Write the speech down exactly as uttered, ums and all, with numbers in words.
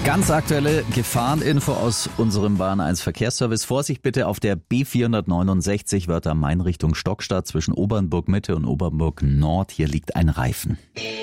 Ganz aktuelle Gefahreninfo aus unserem Bahn eins Verkehrsservice. Vorsicht bitte auf der B vierhundertneunundsechzig Wörther Main Richtung Stockstadt zwischen Obernburg Mitte und Obernburg Nord. Hier liegt ein Reifen.